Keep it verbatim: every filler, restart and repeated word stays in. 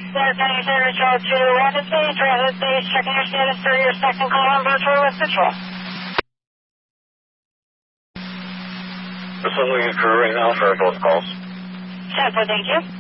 Yes, any service road to Rapid Base, Rapid Base, checking your status for your second call on virtual with Central. Assembling a crew right now for both calls. Central, thank you.